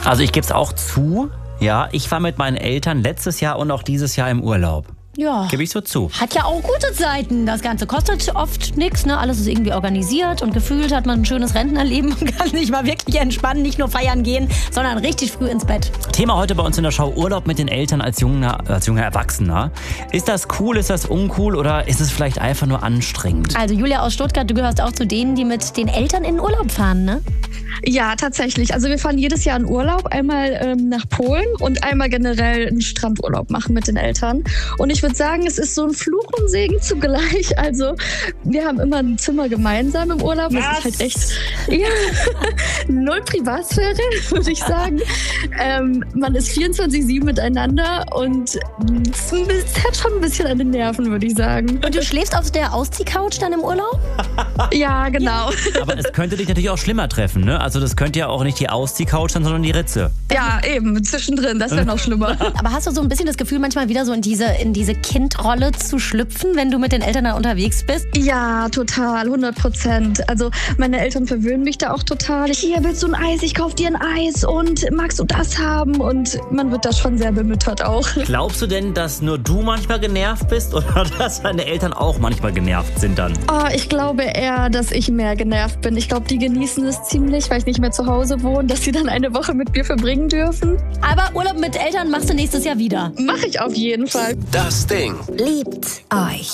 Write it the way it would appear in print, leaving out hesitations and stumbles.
Also ich gebe es auch zu, ja, ich war mit meinen Eltern letztes Jahr und auch dieses Jahr im Urlaub. Ja. Gebe ich so zu. Hat ja auch gute Seiten. Das Ganze kostet oft nichts, ne? Alles ist irgendwie organisiert und gefühlt hat man ein schönes Rentnerleben und kann sich mal wirklich entspannen, nicht nur feiern gehen, sondern richtig früh ins Bett. Thema heute bei uns in der Show: Urlaub mit den Eltern als junger Erwachsener. Ist das cool, ist das uncool oder ist es vielleicht einfach nur anstrengend? Also Julia aus Stuttgart, du gehörst auch zu denen, die mit den Eltern in den Urlaub fahren, ne? Ja, tatsächlich. Also wir fahren jedes Jahr in Urlaub, einmal nach Polen und einmal generell einen Strandurlaub machen mit den Eltern. Und ich würde sagen, es ist so ein Fluch und Segen zugleich. Also wir haben immer ein Zimmer gemeinsam im Urlaub. Das ist halt echt null Privatsphäre, würde ich sagen. Man ist 24/7 miteinander und es hat schon ein bisschen an den Nerven, würde ich sagen. Und du schläfst auf der Ausziehcouch dann im Urlaub? Ja, genau. Aber es könnte dich natürlich auch schlimmer treffen, ne? Also das könnte ja auch nicht die Ausziehcouch sein, sondern die Ritze. Ja, eben, zwischendrin, das wäre noch schlimmer. Aber hast du so ein bisschen das Gefühl, manchmal wieder so in diese Kindrolle zu schlüpfen, wenn du mit den Eltern da unterwegs bist? Ja, total, 100%. Also meine Eltern verwöhnen mich da auch total. Hier, willst du ein Eis? Ich kauf dir ein Eis und magst du das haben? Und man wird da schon sehr bemüttert auch. Glaubst du denn, dass nur du manchmal genervt bist oder dass deine Eltern auch manchmal genervt sind dann? Oh, ich glaube eher, dass ich mehr genervt bin. Ich glaube, die genießen es ziemlich, weil ich nicht mehr zu Hause wohne, dass sie dann eine Woche mit mir verbringen dürfen. Aber Urlaub mit Eltern machst du nächstes Jahr wieder. Mache ich auf jeden Fall. Das Ding. Liebt euch.